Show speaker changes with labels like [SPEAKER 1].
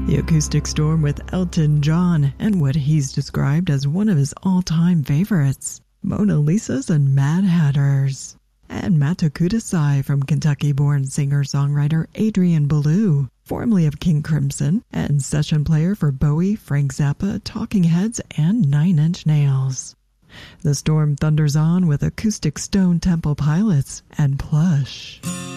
[SPEAKER 1] The Acoustic Storm with Elton John and what he's described as one of his all-time favorites, Mona Lisas and Mad Hatters. And Mata Kudasai from Kentucky-born singer-songwriter Adrian Belew, formerly of King Crimson, and session player for Bowie, Frank Zappa, Talking Heads, and Nine Inch Nails. The Storm thunders on with acoustic Stone Temple Pilots and Plush.